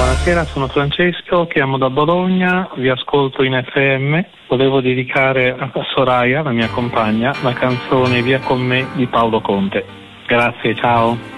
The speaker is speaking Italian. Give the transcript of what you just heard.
Buonasera, sono Francesco, chiamo da Bologna, vi ascolto in FM. Volevo dedicare a Soraya, la mia compagna, la canzone Via con me di Paolo Conte. Grazie, ciao.